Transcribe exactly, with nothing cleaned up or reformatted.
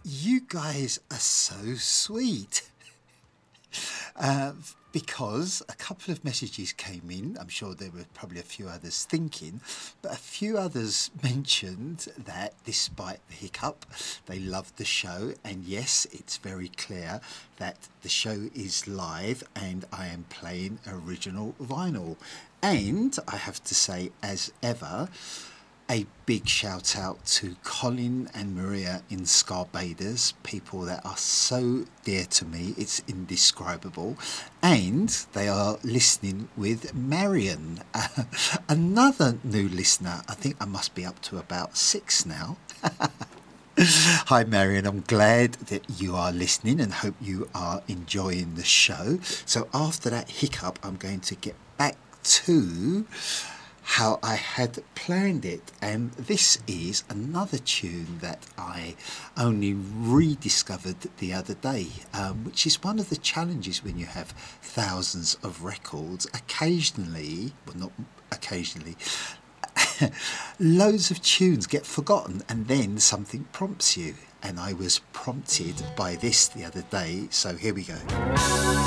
You guys are so sweet. Uh, because a couple of messages came in. I'm sure there were probably a few others thinking, but a few others mentioned that despite the hiccup, they loved the show. And yes, it's very clear that the show is live and I am playing original vinyl. And I have to say, as ever, a big shout out to Colin and Maria in Scarbadas, people that are so dear to me, it's indescribable. And they are listening with Marion, uh, another new listener. I think I must be up to about six now. Hi, Marion. I'm glad that you are listening and hope you are enjoying the show. So, after that hiccup, I'm going to get back to how I had planned it, and this is another tune that I only rediscovered the other day, um, which is one of the challenges when you have thousands of records. Occasionally, well, not occasionally, loads of tunes get forgotten, and then something prompts you. And I was prompted by this the other day, so here we go.